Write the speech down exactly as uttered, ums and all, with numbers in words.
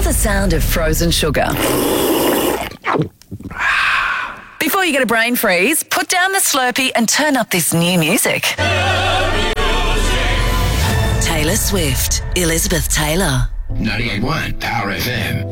the sound of frozen sugar. Before you get a brain freeze, put down the Slurpee and turn up this new music. Taylor Swift, Elizabeth Taylor. ninety-eight point one Power F M.